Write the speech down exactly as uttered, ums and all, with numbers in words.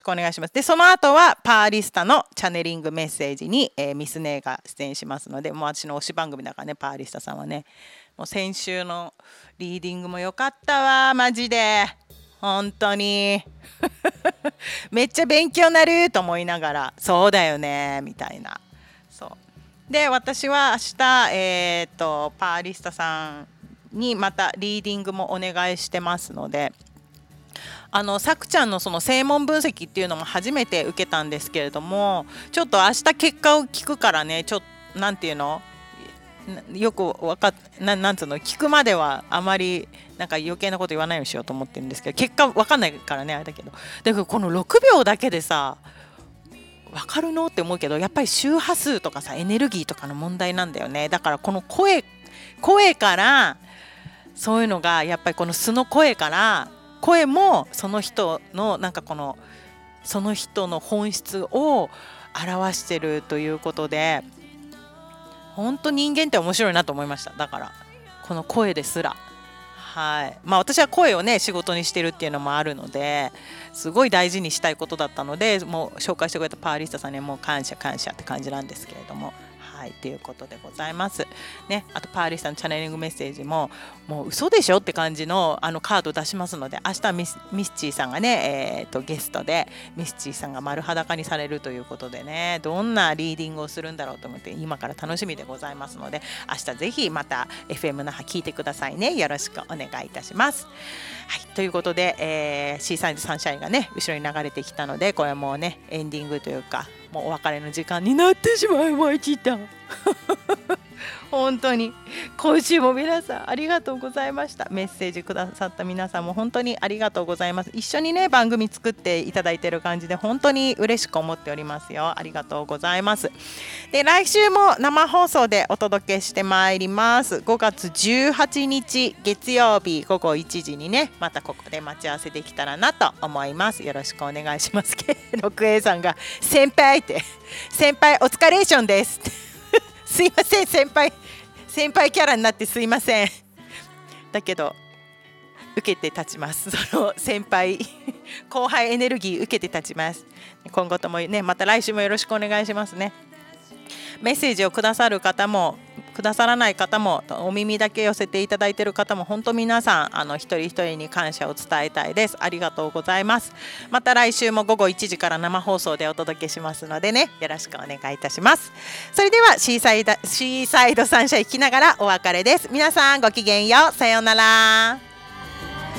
お願いします。で、その後はパーリスタのチャネリングメッセージに、えー、ミスネが出演しますので、もう私の推し番組だからね、パーリスタさんはね。もう先週のリーディングも良かったわ、マジで。本当に。めっちゃ勉強になると思いながら、そうだよね、みたいな。そう。で、私は明日、えー、と、パーリスタさんにまたリーディングもお願いしてますので、あのさくちゃんのその声紋分析っていうのも初めて受けたんですけれども、ちょっと明日結果を聞くからね、ちょっとなんていうの、よくわかっななんつうの、聞くまではあまりなんか余計なこと言わないようにしようと思ってるんですけど、結果わかんないからねあれだけど、だけどこのろくびょうだけでさわかるのって思うけど、やっぱり周波数とかさエネルギーとかの問題なんだよね。だからこの声声からそういうのがやっぱりこの素の声から声もその人のなんかこのその人の本質を表してるということで、本当人間って面白いなと思いました。だからこの声ですら、はい、まあ私は声をね仕事にしてるっていうのもあるのですごい大事にしたいことだったので、もう紹介してくれたパーリスタさんにはもう感謝感謝って感じなんですけれども、はいということでございますね。あとパーリスタのチャネリングメッセージももう嘘でしょって感じのあのカード出しますので、明日はミスミスチーさんがね、えー、とゲストでミスチーさんが丸裸にされるということでね、どんなリーディングをするんだろうと思って今から楽しみでございますので、明日ぜひまた エフエム 那覇聞いてくださいね。よろしくお願いいたします。はい、ということで、えー、シーサイドサンシャインがね後ろに流れてきたので、これはもうねエンディングというかもうお別れの時間になってしまいました。本当に今週も皆さんありがとうございました。メッセージくださった皆さんも本当にありがとうございます。一緒にね番組作っていただいている感じで本当に嬉しく思っておりますよ。ありがとうございます。で、来週も生放送でお届けしてまいります。ごがつじゅうはちにち月曜日ごごいちじにねまたここで待ち合わせできたらなと思います。よろしくお願いします。ろくえいさんが先輩って先輩お疲れーションですすいません、先輩先輩キャラになってすいません。だけど受けて立ちます。その先輩後輩エネルギー受けて立ちます。今後ともねまた来週もよろしくお願いしますね。メッセージをくださる方もくださらない方もお耳だけ寄せていただいている方も本当皆さんあの一人一人に感謝を伝えたいです。ありがとうございます。また来週もごごいちじから生放送でお届けしますのでね、よろしくお願いいたします。それではシーサイド、シーサイドサンシャイン聞きながらお別れです。皆さんごきげんよう、さようなら。